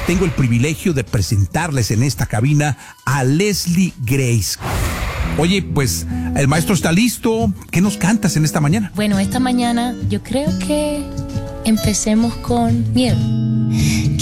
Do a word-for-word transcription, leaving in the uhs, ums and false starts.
tengo el privilegio de presentarles en esta cabina a Leslie Grace. Oye, pues el maestro está listo. ¿Qué nos cantas en esta mañana? Bueno, esta mañana yo creo que empecemos con Miedo.